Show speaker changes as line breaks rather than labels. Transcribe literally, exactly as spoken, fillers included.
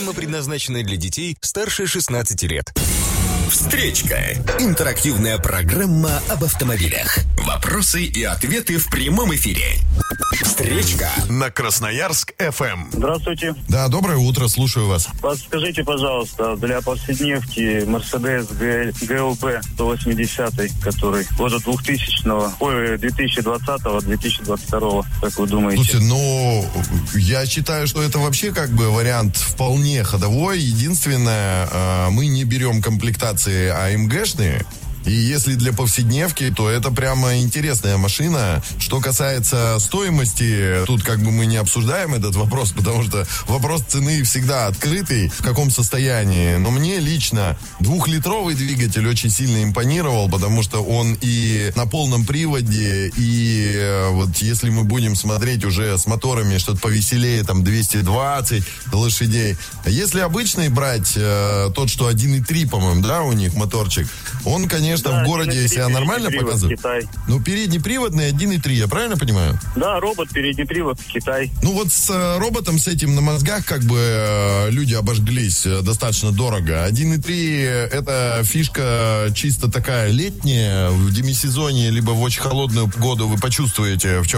Программа предназначена для детей старше шестнадцати лет.
Встречка. Интерактивная программа об автомобилях. Вопросы и ответы в прямом эфире. Встречка
на Красноярск эф эм.
Здравствуйте.
Да, доброе утро, слушаю вас.
Подскажите, пожалуйста, для повседневки Mercedes джи эл пи сто восемьдесят, который года двухтысячного, ой, две тысячи двадцатого - две тысячи двадцать второго, как вы думаете?
Слушайте, ну, я считаю, что это вообще как бы вариант вполне ходовой. Единственное, мы не берем комплектации АМГшные. И если для повседневки, то это прямо интересная машина. Что касается стоимости, тут как бы мы не обсуждаем этот вопрос, потому что вопрос цены всегда открытый, в каком состоянии. Но мне лично двухлитровый двигатель очень сильно импонировал, потому что он и на полном приводе, и вот если мы будем смотреть уже с моторами что-то повеселее, там двести двадцать лошадей. Если обычный брать, э, тот, что один и три, по-моему, да, у них моторчик, он, конечно,
да,
в городе себя нормально показывает.
Китай.
Ну, переднеприводный один и три, я правильно понимаю?
Да, робот, передний привод, Китай.
Ну, вот с э, роботом, с этим на мозгах, как бы, э, люди обожглись э, достаточно дорого. один и три это фишка чисто такая летняя, в демисезонье, либо в очень холодную погоду вы почувствуете, в чем